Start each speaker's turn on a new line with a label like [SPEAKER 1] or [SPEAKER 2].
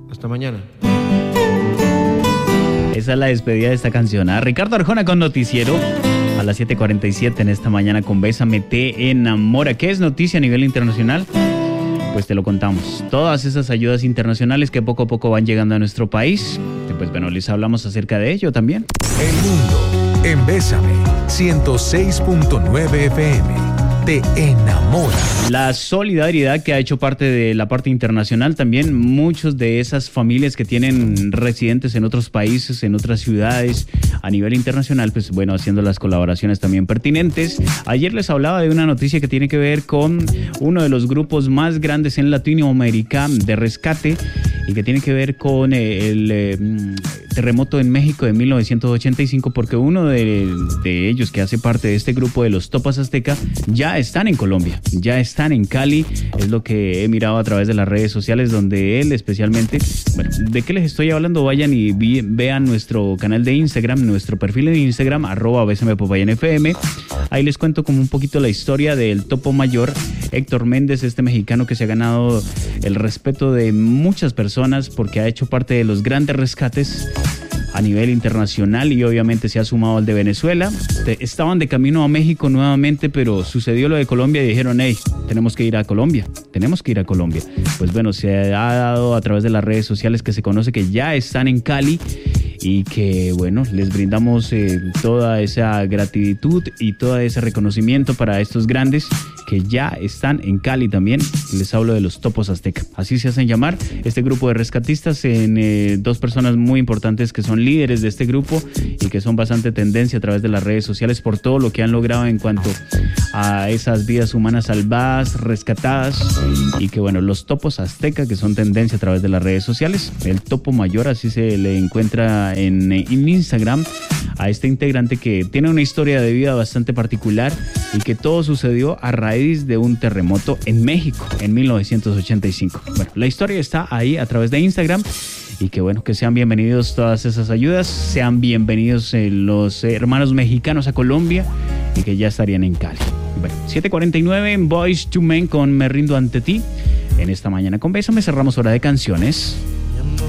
[SPEAKER 1] Hasta mañana.
[SPEAKER 2] Esa es la despedida de esta canción. A Ricardo Arjona con Noticiero a las 7:47 en esta mañana con Bésame Te Enamora. ¿Qué es noticia a nivel internacional? Pues te lo contamos. Todas esas ayudas internacionales que poco a poco van llegando a nuestro país. Pues bueno, les hablamos acerca de ello también.
[SPEAKER 3] El mundo en Bésame 106.9 FM. Te enamora.
[SPEAKER 2] La solidaridad que ha hecho parte de la parte internacional también, muchos de esas familias que tienen residentes en otros países, en otras ciudades, a nivel internacional, pues bueno, haciendo las colaboraciones también pertinentes. Ayer les hablaba de una noticia que tiene que ver con uno de los grupos más grandes en Latinoamérica de rescate y que tiene que ver con el terremoto en México de 1985, porque uno de ellos que hace parte de este grupo de los Topas Azteca ya están en Colombia, ya están en Cali, es lo que he mirado a través de las redes sociales, donde él especialmente, bueno, ¿de qué les estoy hablando? Vayan y vean nuestro canal de Instagram, nuestro perfil de Instagram, @BSMPopayanFM. Ahí les cuento como un poquito la historia del topo mayor, Héctor Méndez, este mexicano que se ha ganado el respeto de muchas personas porque ha hecho parte de los grandes rescates a nivel internacional y obviamente se ha sumado al de Venezuela. Estaban de camino a México nuevamente, pero sucedió lo de Colombia y dijeron, hey, tenemos que ir a Colombia. Pues bueno, se ha dado a través de las redes sociales que se conoce que ya están en Cali y que bueno, les brindamos toda esa gratitud y todo ese reconocimiento para estos grandes que ya están en Cali también. Les hablo de los Topos Azteca, así se hacen llamar este grupo de rescatistas, en dos personas muy importantes que son líderes de este grupo y que son bastante tendencia a través de las redes sociales por todo lo que han logrado en cuanto a esas vidas humanas salvadas, rescatadas, y que bueno, los Topos Azteca que son tendencia a través de las redes sociales. El topo mayor, así se le encuentra en Instagram a este integrante que tiene una historia de vida bastante particular y que todo sucedió a raíz de un terremoto en México en 1985. Bueno, la historia está ahí a través de Instagram y que bueno, que sean bienvenidos todas esas ayudas, sean bienvenidos los hermanos mexicanos a Colombia y que ya estarían en Cali. Bueno, 7:49 en Boyz II Men con Me Rindo Ante Ti. En esta mañana con Bésame cerramos hora de canciones.